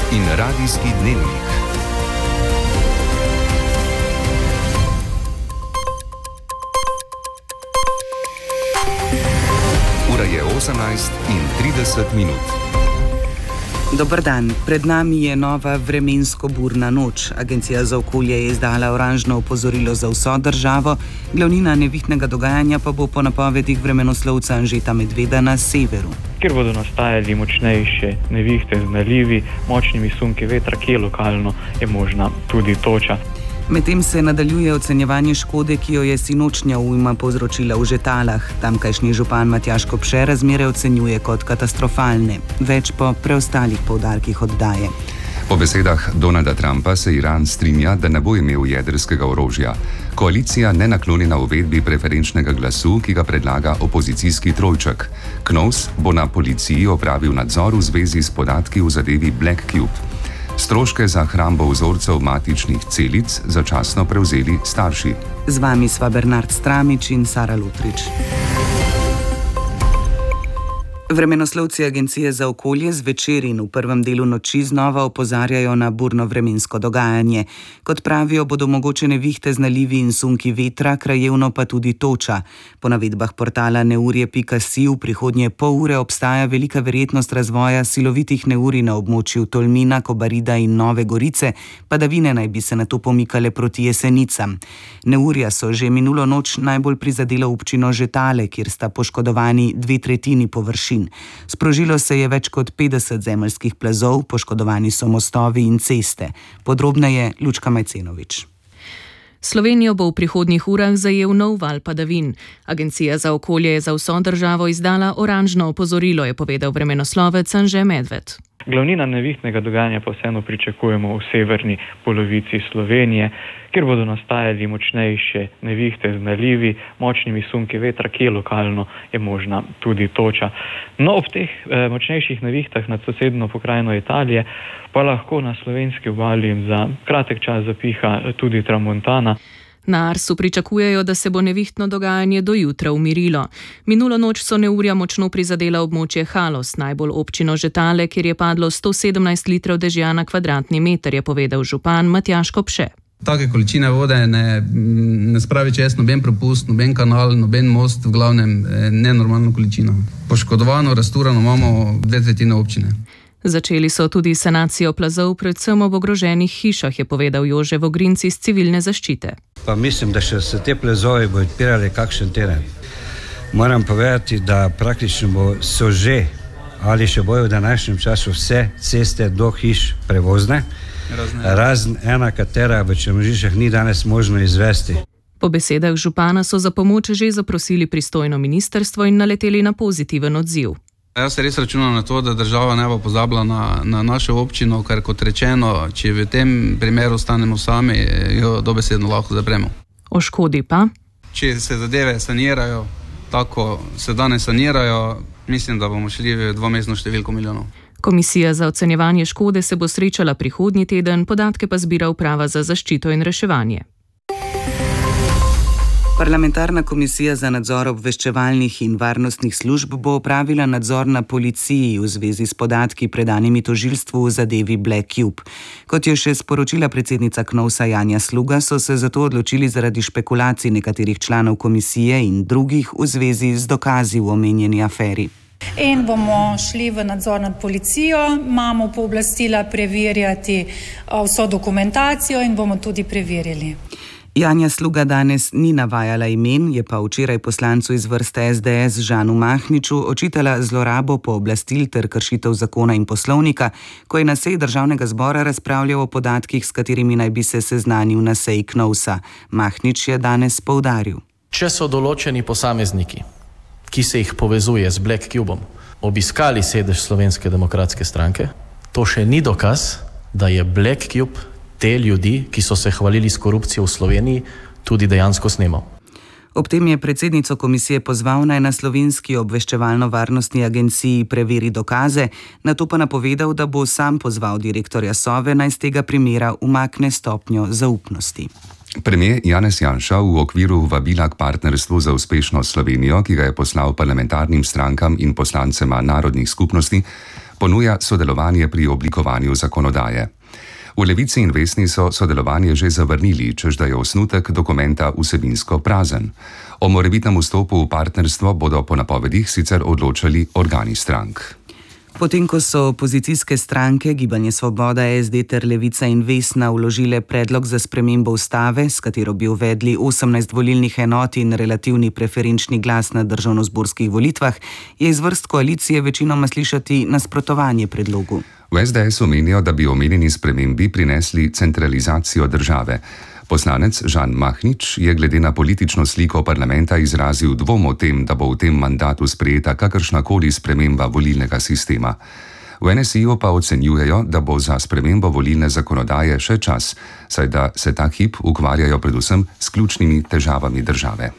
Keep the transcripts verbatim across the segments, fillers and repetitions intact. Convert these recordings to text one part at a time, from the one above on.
in radijski dnevnik. Ura je osemnajst in trideset minut. Dober dan. Pred nami je nova vremensko burna noč. Agencija za okolje je izdala oranžno opozorilo za vso državo, glavnina nevihtnega dogajanja pa bo po napovedih vremenoslovca Anžeta Medveda na severu. Kjer bodo nastajali močnejše nevihte z nalivi, močnimi sunki vetra, kje lokalno je možna tudi toča. Medtem se nadaljuje ocenjevanje škode, ki jo je sinočnja ujma povzročila v Žetalah. Tamkajšnji župan Matjaž Kopše razmere ocenjuje kot katastrofalne. Več po preostalih poudarkih oddaje. Po besedah Donalda Trumpa se Iran strinja, da ne bo imel jedrskega orožja. Koalicija ne nakloni na uvedbi preferenčnega glasu, ki ga predlaga opozicijski trojček. Knovs bo na policiji opravil nadzor v zvezi s podatki v zadevi Black Cube. Stroške za hrambo vzorcev matičnih celic začasno prevzeli starši. Z vami sva Bernard Stramič in Sara Lutrič. Vremenoslovci Agencije za okolje zvečer in v prvem delu noči znova opozarjajo na burno vremensko dogajanje. Kot pravijo, bodo mogoče nevihte z nalivi in sunki vetra, krajevno pa tudi toča. Po navedbah portala neurje pika si v prihodnje pol ure obstaja velika verjetnost razvoja silovitih neurij na območju Tolmina, Kobarida in Nove Gorice, padavine naj bi se nato pomikale proti Jesenicam. Neurja so že minulo noč najbolj prizadela občino Žetale, kjer sta poškodovani dve tretjini površin. Sprožilo se je več kot petdeset zemeljskih plazov, poškodovani so mostovi in ceste. Podrobneje Lučka Majcenovič. Slovenijo bo v prihodnjih urah zajel nov val padavin. Agencija za okolje je za vso državo izdala oranžno opozorilo, je povedal vremenoslovec Anže Medved. Glavnina nevihtnega dogajanja pa vseeno pričakujemo v severni polovici Slovenije, kjer bodo nastajali močnejše nevihte z nalivi, močnimi sunki vetra, kje lokalno je možna tudi toča. No, ob teh eh, močnejših nevihtah nad sosednjo pokrajino Italije pa lahko na slovenski obali za kratek čas zapiha tudi tramontana. Na Arsu pričakujejo, da se bo nevihtno dogajanje do jutra umirilo. Minulo noč so neurja močno prizadela območje Haloz, najbolj občino Žetale, kjer je padlo sto sedemnajst litrov dežja na kvadratni meter, je povedal župan Matjaž Kopše. Take količine vode ne, ne spravi čez noben propust, noben kanal, noben most, v glavnem nenormalno količino. Poškodovano, rasturano imamo dve tretjine občine. Začeli so tudi sanacijo plazov, predvsem ob ogroženih hišah, je povedal Jože Vogrinc iz civilne zaščite. Pa mislim, da še se te plazove bo odpirali kakšen teren. Moram povedati, da praktično bo, so že ali še bojo v današnjem času vse ceste do hiš prevozne, razen ena, katera v Črnožišah ni danes možno izvesti. Po besedah župana so za pomoč že zaprosili pristojno ministrstvo in naleteli na pozitiven odziv. Jaz se res računam na to, da država ne bo pozabila na, na našo občino, ker kot rečeno, če v tem primeru stanemo sami, jo dobesedno lahko zapremo. O škodi pa? Če se zadeve sanirajo, tako se danes sanirajo, mislim, da bomo šli v dvomestno številko milijonov. Komisija za ocenjevanje škode se bo srečala prihodnji teden, podatke pa zbira Uprava za zaščito in reševanje. Parlamentarna komisija za nadzor obveščevalnih in varnostnih služb bo opravila nadzor na policiji v zvezi s podatki predanimi tožilstvu v zadevi Black Cube. Kot je še sporočila predsednica Knovsa Janja Sluga, so se zato odločili zaradi špekulacij nekaterih članov komisije in drugih v zvezi z dokazi v omenjeni aferi. In bomo šli v nadzor nad policijo, imamo pooblastila preverjati vso dokumentacijo in bomo tudi preverili. Janja Sluga danes ni navajala imen, je pa včeraj poslancu iz vrste es de es Žanu Mahniču očitala zlorabo pooblastil ter kršitev zakona in poslovnika, ko je na seji državnega zbora razpravljal o podatkih, s katerimi naj bi se seznanil na seji Knovsa. Mahnič je danes poudaril. Če so določeni posamezniki, ki se jih povezuje z Black Cubom, obiskali sedež Slovenske demokratske stranke, to še ni dokaz, da je Black Cube te ljudi, ki so se hvalili s korupcijo v Sloveniji, tudi dejansko snemal. Ob tem je predsednico komisije pozval, naj na Slovenski obveščevalno-varnostni agenciji preveri dokaze, nato pa napovedal, da bo sam pozval direktorja Sove, naj z tega primera umakne stopnjo zaupnosti. Premier Janez Janša v okviru vabila k partnerstvu za uspešno Slovenijo, ki ga je poslal parlamentarnim strankam in poslancema narodnih skupnosti, Ponuja sodelovanje pri oblikovanju zakonodaje. V Levici in Vesni so sodelovanje že zavrnili, čež da je osnutek dokumenta vsebinsko prazen. O morebitnem vstopu v partnerstvo bodo po napovedih sicer odločali organi strank. Potem, ko so opozicijske stranke Gibanje Svoboda, S D ter Levica in Vesna vložile predlog za spremembo ustave, s katero bi uvedli osemnajst volilnih enot in relativni preferenčni glas na državnozborskih volitvah, je iz vrst koalicije večinoma slišati nasprotovanje predlogu. V S D S omenijo, da bi omenjeni spremembi prinesli centralizacijo države. Poslanec Žan Mahnič je glede na politično sliko parlamenta izrazil dvom o tem, da bo v tem mandatu sprejeta kakršnakoli sprememba volilnega sistema. V N S I-ju pa ocenjujejo, da bo za spremembo volilne zakonodaje še čas, saj da se ta hip ukvarjajo predvsem s ključnimi težavami države.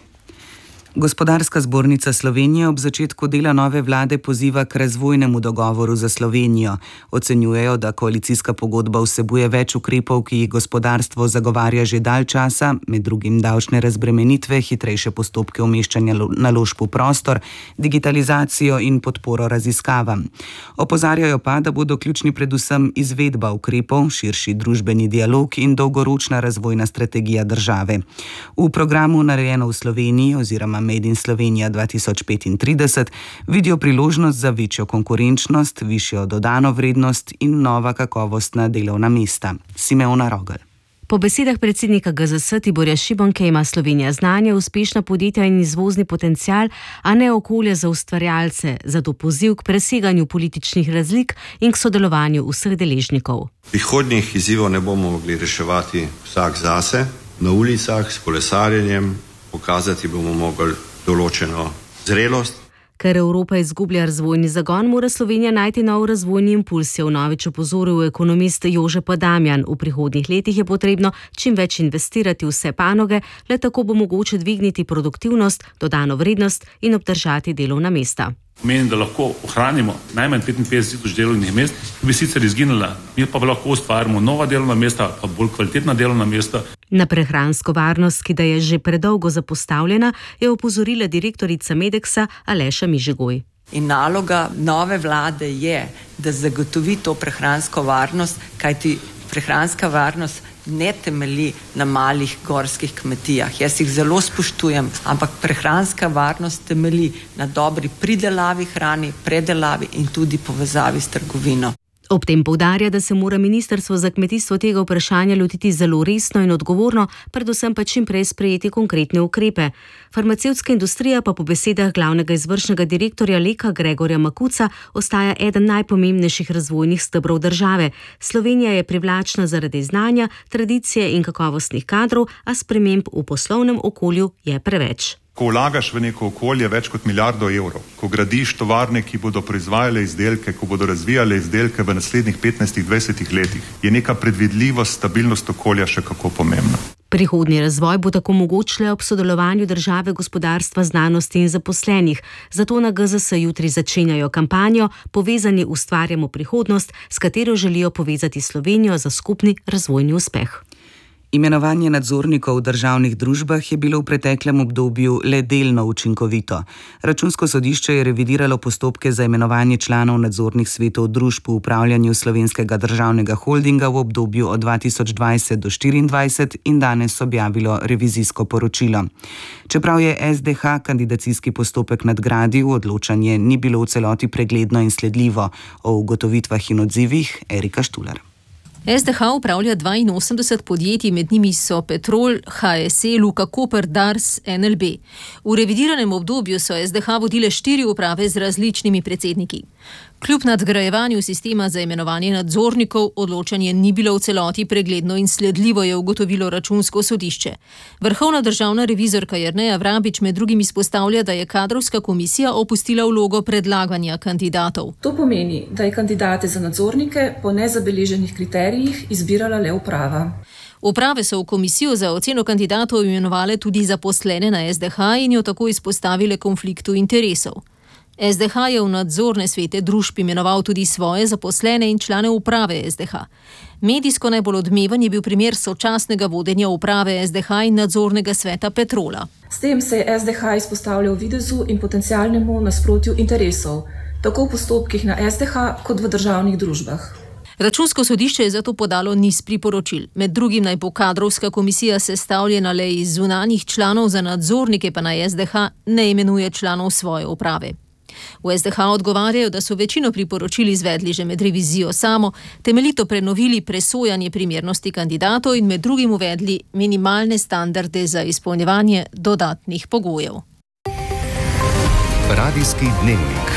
Gospodarska zbornica Slovenije ob začetku dela nove vlade poziva k razvojnemu dogovoru za Slovenijo. Ocenjujejo, da koalicijska pogodba vsebuje več ukrepov, ki jih gospodarstvo zagovarja že dalj časa, med drugim davčne razbremenitve, hitrejše postopke umeščanja naložb v prostor, digitalizacijo in podporo raziskavam. Opozarjajo pa, da bodo ključni predvsem izvedba ukrepov, širši družbeni dialog in dolgoročna razvojna strategija države. V programu Narejeno v Sloveniji oziroma Made in Slovenija dva tisoč petintrideset vidijo priložnost za večjo konkurenčnost, višjo dodano vrednost in nova kakovostna delovna mesta. Simeona Rogel. Po besedah predsednika G Z S Tiborja Šibonke ima Slovenija znanje, uspešna podjetja in izvozni potencial, a ne okolje za ustvarjalce, zato poziv k preseganju političnih razlik in k sodelovanju vseh deležnikov. Prihodnjih izzivov ne bomo mogli reševati vsak zase, na ulicah s kolesarjenjem. Pokazati bomo mogli določeno zrelost. Ker Evropa izgublja razvojni zagon, mora Slovenija najti nov razvojni impuls, je vnovič opozoril ekonomist Jože Podamjan. V prihodnjih letih je potrebno čim več investirati v vse panoge, le tako bo mogoče dvigniti produktivnost, dodano vrednost in obdržati delovna mesta. Menim, da lahko ohranimo najmanj petinpetdeset tisoč delovnih mest, ki bi sicer izginila, mi pa lahko ustvarjamo nova delovna mesta, pa bolj kvalitetna delovna mesta. Na prehransko varnost, ki da je že predolgo zapostavljena, je opozorila direktorica Medeksa Aleša Mižegoj. In naloga nove vlade je, da zagotovi to prehransko varnost, kajti prehranska varnost ne temelji na malih gorskih kmetijah. Jaz jih zelo spoštujem, ampak prehranska varnost temelji na dobri pridelavi hrani, predelavi in tudi povezavi s trgovino. Ob tem poudarja, da se mora Ministrstvo za kmetijstvo tega vprašanja lotiti zelo resno in odgovorno, predvsem pa čim prej sprejeti konkretne ukrepe. Farmacevtska industrija pa po besedah glavnega izvršnega direktorja Leka Gregorja Makuca ostaja eden najpomembnejših razvojnih stebrov države. Slovenija je privlačna zaradi znanja, tradicije in kakovostnih kadrov, a sprememb v poslovnem okolju je preveč. Ko vlagaš v neko okolje več kot milijardo evrov, ko gradiš tovarne, ki bodo proizvajale izdelke, ko bodo razvijale izdelke v naslednjih petnajstih do dvajsetih letih, je neka predvidljivost, stabilnost okolja še kako pomembna. Prihodnji razvoj bo tako mogoč le ob sodelovanju države, gospodarstva, znanosti in zaposlenih. Zato na G Z S jutri začenjajo kampanjo Povezani ustvarjamo prihodnost, s katero želijo povezati Slovenijo za skupni razvojni uspeh. Imenovanje nadzornikov v državnih družbah je bilo v preteklem obdobju le delno učinkovito. Računsko sodišče je revidiralo postopke za imenovanje članov nadzornih svetov družb v upravljanju Slovenskega državnega holdinga v obdobju od dva tisoč dvajset do štiriindvajset in danes objavilo revizijsko poročilo. Čeprav je S D H kandidacijski postopek nadgradil, odločanje ni bilo v celoti pregledno in sledljivo. O ugotovitvah in odzivih Erika Štular. S D H upravlja dvainosemdeset podjetij, med njimi so Petrol, H S E, Luka Koper, Dars, N L B. V revidiranem obdobju so S D H vodile štiri uprave z različnimi predsedniki. Kljub nadgrajevanju sistema za imenovanje nadzornikov, odločanje ni bilo v celoti pregledno in sledljivo, je ugotovilo Računsko sodišče. Vrhovna državna revizorka Jerneja Vrabič med drugim izpostavlja, da je kadrovska komisija opustila vlogo predlaganja kandidatov. To pomeni, da je kandidate za nadzornike po nezabeleženih kriterijih izbirala le uprava. Uprave so v komisijo za oceno kandidatov imenovale tudi zaposlene na S D H in jo tako izpostavile konfliktu interesov. S D H je v nadzorne svete družb imenoval tudi svoje zaposlene in člane uprave S D H. Medijsko najbolj odmeven je bil primer sočasnega vodenja uprave S D H in nadzornega sveta Petrola. S tem se je S D H izpostavljal videzu in potencialnemu nasprotju interesov. tako v postopkih na S D H kot v državnih družbah. Računsko sodišče je zato podalo niz priporočil. Med drugim naj bo kadrovska komisija sestavljena le iz zunanjih članov, za nadzornike pa naj S D H ne imenuje članov svoje uprave. V S D H odgovarjajo, da so večino priporočil izvedli že med revizijo samo, temeljito prenovili presojanje primernosti kandidatov in med drugim uvedli minimalne standarde za izpolnjevanje dodatnih pogojev. Radijski dnevnik.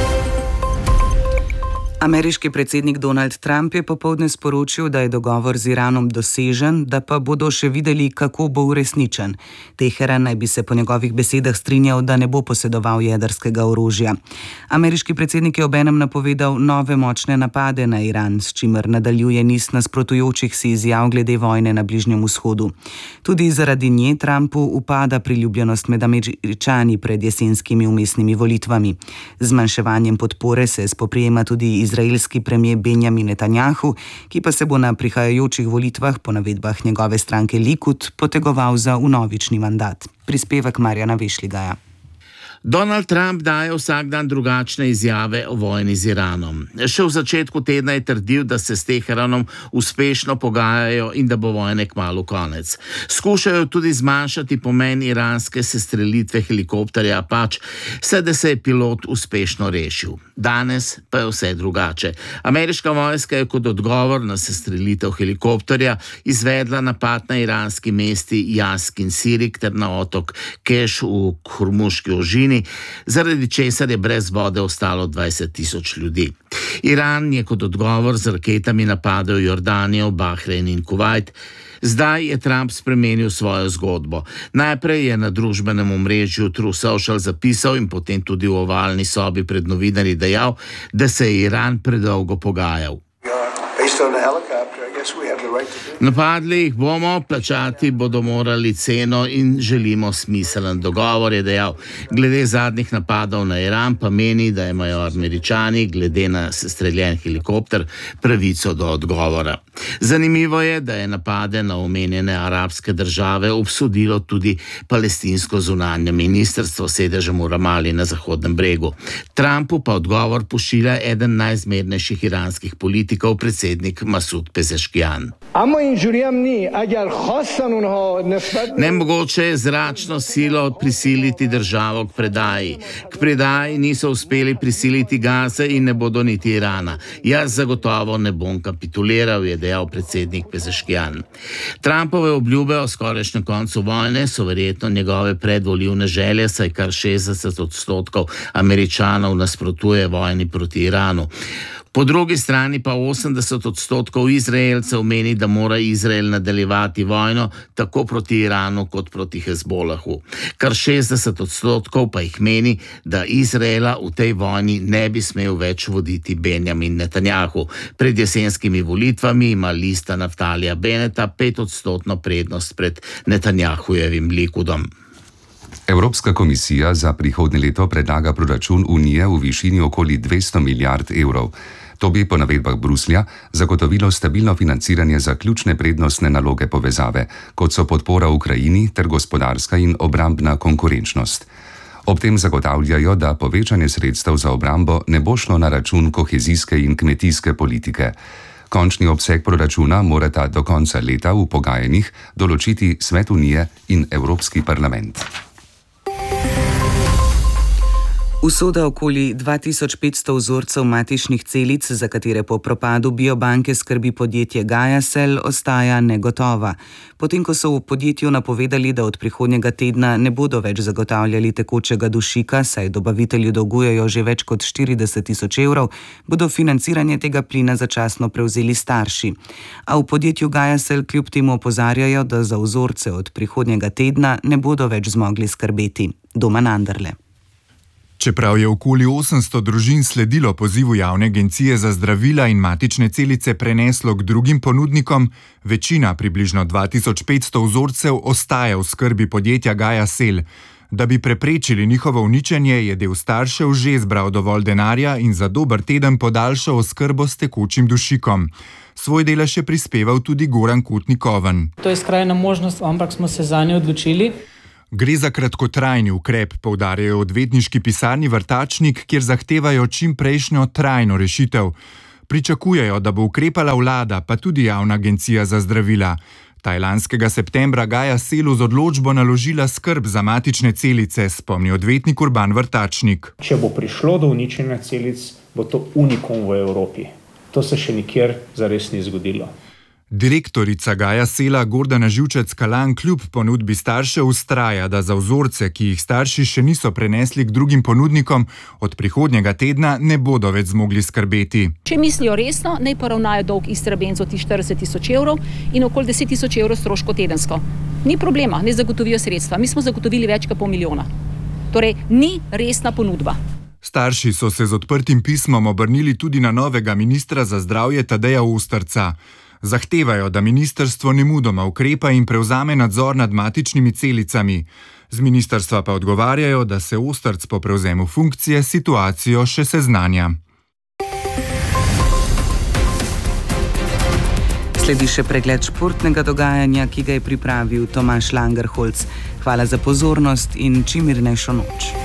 Ameriški predsednik Donald Trump je popoldne sporočil, da je dogovor z Iranom dosežen, da pa bodo še videli, kako bo uresničen. Teheran naj bi se po njegovih besedah strinjal, da ne bo posedoval jedrskega orožja. Ameriški predsednik je obenem napovedal nove močne napade na Iran, s čimer nadaljuje niz nasprotujočih si izjav glede vojne na Bližnjem vzhodu. Tudi zaradi nje Trumpu upada priljubljenost med Američani pred jesenskimi vmesnimi volitvami. Z zmanjševanjem podpore se spoprijema tudi iz izraelski premijer Benjamin Netanjahu, ki pa se bo na prihajajočih volitvah po navedbah njegove stranke Likud potegoval za vnovični mandat. Prispevek Marjana Vešligaja. Donald Trump daje vsak dan drugačne izjave o vojni z Iranom. Še v začetku tedna je trdil, da se s Teheranom uspešno pogajajo in da bo vojne kmalu konec. Skušajo tudi zmanjšati pomen iranske sestrelitve helikopterja Apache, saj da se je pilot uspešno rešil. Danes pa je vse drugače. Ameriška vojska je kot odgovor na sestrelitev helikopterja izvedla napad na iranski mesti Jask in Sirik ter na otok Keš v Hormuški ožini, zaradi česar je brez vode ostalo dvajset tisoč ljudi. Iran je kot odgovor z raketami napadel Jordanijo, Bahrein in Kuvajt. Zdaj je Trump spremenil svojo zgodbo. Najprej je na družbenem omrežju True Social zapisal in potem tudi v ovalni sobi pred novinarji dejal, da se je Iran predolgo pogajal. Napadli jih bomo, plačati bodo morali ceno in želimo smiselen dogovor, je dejal. Glede zadnjih napadov na Iran pa meni, da imajo Američani glede na sestreljen helikopter pravico do odgovora. Zanimivo je, da je napade na omenjene arabske države obsodilo tudi palestinsko zunanje ministrstvo s sedežem v Ramali na Zahodnem bregu. Trumpu pa odgovor pošilja eden najzmernejših iranskih politikov, predsednik Masud Pezeshkian. Nemogoče je zračno silo prisiliti državo k predaji. K predaji niso uspeli prisiliti Gaze in ne bodo niti Irana. Jaz zagotovo ne bom kapituliral, je dejal predsednik Pezeshkian. Trumpove obljube o skorajšnjem koncu vojne so verjetno njegove predvolilne želje, saj kar šestdeset odstotkov Američanov nasprotuje vojni proti Iranu. Po drugi strani pa osemdeset odstotkov Izraelcev meni, da mora Izrael nadaljevati vojno tako proti Iranu kot proti Hezbolahu. Kar šestdeset odstotkov pa jih meni, da Izraela v tej vojni ne bi smel več voditi Benjamin Netanjahu. Pred jesenskimi volitvami ima lista Naftalija Beneta petodstotno prednost pred Netanjahujevim Likudom. Evropska komisija za prihodnje leto predlaga proračun Unije v višini okoli dvesto milijard evrov. To bi po navedbah Bruslja zagotovilo stabilno financiranje za ključne prednostne naloge povezave, kot so podpora Ukrajini ter gospodarska in obrambna konkurenčnost. Ob tem zagotavljajo, da povečanje sredstev za obrambo ne bo šlo na račun kohezijske in kmetijske politike. Končni obseg proračuna morata do konca leta v pogajanjih določiti Svet Unije in Evropski parlament. Usoda okoli dva tisoč petsto vzorcev matičnih celic, za katere po propadu biobanke skrbi podjetje Gaiacell, ostaja negotova. Potem, ko so v podjetju napovedali, da od prihodnjega tedna ne bodo več zagotavljali tekočega dušika, saj dobavitelju dolgujejo že več kot štirideset tisoč evrov, bodo financiranje tega plina začasno prevzeli starši. A v podjetju Gaiacell kljub temu opozarjajo, da za vzorce od prihodnjega tedna ne bodo več zmogli skrbeti. Domen Anderle. Čeprav je okoli osemsto družin sledilo pozivu javne agencije za zdravila in matične celice preneslo k drugim ponudnikom, večina, približno dva tisoč petsto vzorcev, ostaja v skrbi podjetja Gaiacell. Da bi preprečili njihovo uničenje, je del staršev že zbral dovolj denarja in za dober teden podaljšal oskrbo s tekočim dušikom. Svoj delež je prispeval tudi Goran Kotnikoven. To je skrajna možnost, ampak smo se zanje odločili. Gre za kratkotrajni ukrep, poudarjajo v odvetniški pisarni Vrtačnik, kjer zahtevajo čim prejšnjo trajno rešitev. Pričakujejo, da bo ukrepala vlada, pa tudi Javna agencija za zdravila. Ta je lanskega septembra Gaja Selu z odločbo naložila skrb za matične celice, spomni odvetnik Urban Vrtačnik. Če bo prišlo do uničenja celic, bo to unikum v Evropi. To se še nikjer zares ni zgodilo. Direktorica Gaja Sela Gordana Živčec-Kalan kljub ponudbi staršev vztraja, da za vzorce, ki jih starši še niso prenesli k drugim ponudnikom, od prihodnjega tedna ne bodo več zmogli skrbeti. Če mislijo resno, naj poravnajo dolg Istrabenzu ti štirideset tisoč evrov in okoli deset tisoč evrov stroško tedensko. Ni problema, ne zagotovijo sredstva. Mi smo zagotovili več kot pol milijona. Torej, ni resna ponudba. Starši so se z odprtim pismom obrnili tudi na novega ministra za zdravje Tadeja Osterca. Zahtevajo, da ministrstvo nemudoma ukrepa in prevzame nadzor nad matičnimi celicami. Z ministrstva pa odgovarjajo, da se Osterc po prevzemu funkcije situacijo še seznanja. Sledi še pregled športnega dogajanja, ki ga je pripravil Tomaž Langerholz. Hvala za pozornost in čim mirnejšo noč.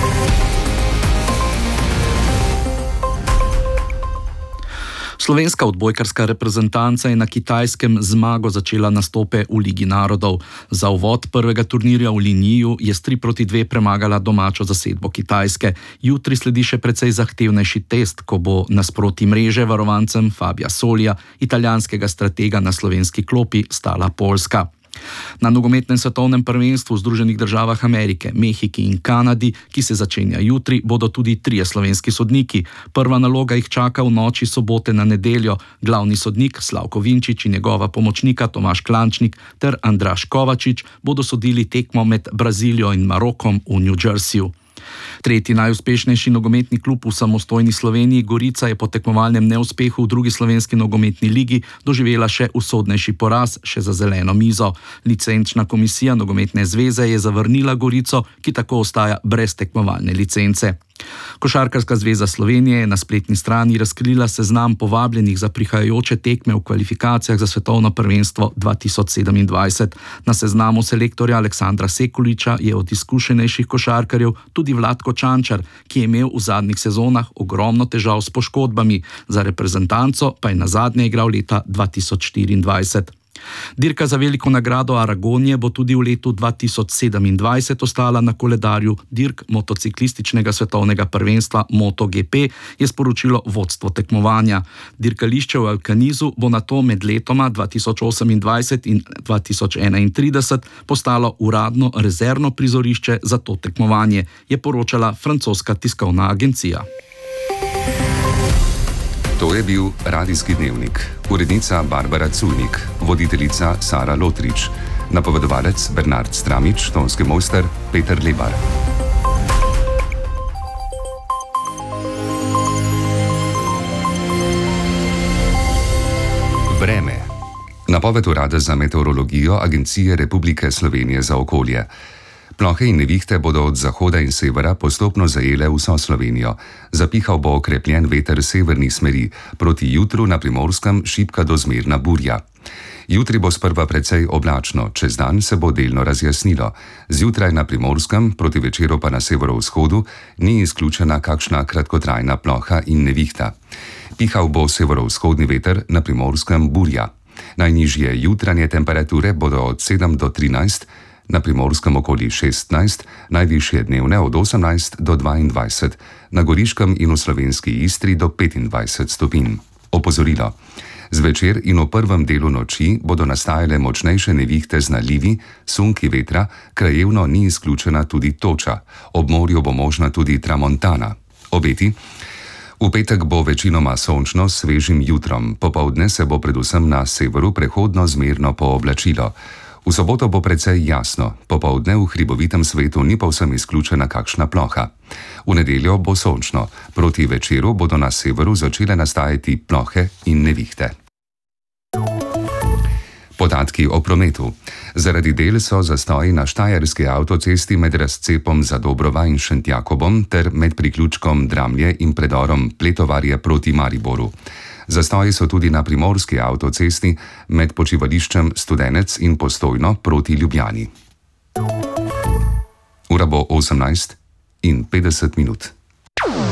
Slovenska odbojkarska reprezentanca je na Kitajskem zmago začela nastope v Ligi narodov. Za uvod prvega turnirja v Liniju je s tri proti dve premagala domačo zasedbo Kitajske. Jutri sledi še precej zahtevnejši test, ko bo nasproti mreže varovancem Fabija Solija, italijanskega stratega na slovenski klopi, stala Poljska. Na nogometnem svetovnem prvenstvu v Združenih državah Amerike, Mehiki in Kanadi, ki se začenja jutri, bodo tudi trije slovenski sodniki. Prva naloga jih čaka v noči sobote na nedeljo. Glavni sodnik Slavko Vinčič in njegova pomočnika Tomaž Klančnik ter Andraž Kovačič bodo sodili tekmo med Brazilijo in Marokom v New Jerseyju. Tretji najuspešnejši nogometni klub v samostojni Sloveniji, Gorica, je po tekmovalnem neuspehu v drugi slovenski nogometni ligi doživela še usodnejši poraz, še za zeleno mizo. Licenčna komisija nogometne zveze je zavrnila Gorico, ki tako ostaja brez tekmovalne licence. Košarkarska zveza Slovenije je na spletni strani razkrila seznam povabljenih za prihajajoče tekme v kvalifikacijah za svetovno prvenstvo dva tisoč sedemindvajset. Na seznamu selektorja Aleksandra Sekuliča je od izkušenejših košarkarjev tudi Vlatko Čančar, ki je imel v zadnjih sezonah ogromno težav s poškodbami, za reprezentanco pa je nazadnje igral leta dva tisoč štiriindvajset. Dirka za veliko nagrado Aragonije bo tudi v letu dva tisoč sedemindvajset ostala na koledarju dirk motociklističnega svetovnega prvenstva MotoGP, je sporočilo vodstvo tekmovanja. Dirkališče v Alcanizu bo nato med letoma dva tisoč osemindvajset in dva tisoč enaintrideset postalo uradno rezervno prizorišče za to tekmovanje, je poročala francoska tiskovna agencija. To je bil Radijski dnevnik. Urednica Barbara Culnik, voditeljica Sara Lotrič, napovedovalec Bernard Stramič, tonski mojster Peter Lebar. Vreme. Napoved Urada za meteorologijo Agencije Republike Slovenije za okolje. Plohe in nevihte bodo od zahoda in severa postopno zajele vso Slovenijo. Zapihal bo okrepljen veter severnih smeri, proti jutru na Primorskem šibka do zmerna burja. Jutri bo sprva precej oblačno, čez dan se bo delno razjasnilo. Zjutraj na Primorskem, proti večeru pa na severovzhodu, ni izključena kakšna kratkotrajna ploha in nevihta. Pihal bo severovzhodni veter, na Primorskem burja. Najnižje jutranje temperature bodo od sedem do trinajst, na Primorskem okoli šestnajst, najvišje dnevne od osemnajst do dvaindvajset, na Goriškem in v slovenski Istri do petindvajset stopinj. Opozorilo. Zvečer in v prvem delu noči bodo nastajale močnejše nevihte z nalivi, sunki vetra, krajevno ni izključena tudi toča. Ob morju bo možna tudi tramontana. Obeti. V petek bo večinoma sončno s svežim jutrom, popoldne se bo predvsem na severu prehodno zmerno pooblačilo. V soboto bo precej jasno, popoldne v hribovitem svetu ni povsem izključena kakšna ploha. V nedeljo bo sončno, proti večeru bodo na severu začele nastajati plohe in nevihte. Podatki o prometu. Zaradi del so zastoji na štajerski avtocesti med razcepom Zadobrova in Šentjakobom ter med priključkom Dramlje in predorom Pletovarje proti Mariboru. Zastoji so tudi na primorski avtocesti med počivališčem Studenec in Postojno proti Ljubljani. Ura bo osemnajst in petdeset minut.